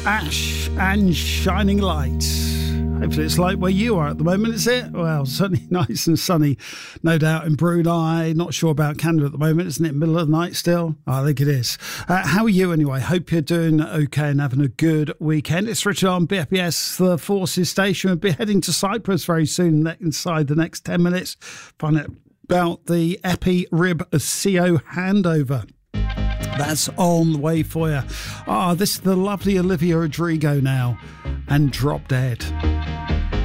Ash and Shining Light. Hopefully it's like where you are at the moment, is it? Well, certainly nice and sunny, no doubt, in Brunei. Not sure about Canada at the moment, isn't it? Middle of the night still? I think it is. How are you anyway? Hope you're doing okay and having a good weekend. It's Richard on BFBS, the Forces Station. We'll be heading to Cyprus very soon, inside the next 10 minutes. Find out about the Epi Rib CO handover. That's on the way for you. This is the lovely Olivia Rodrigo now and Drop Dead.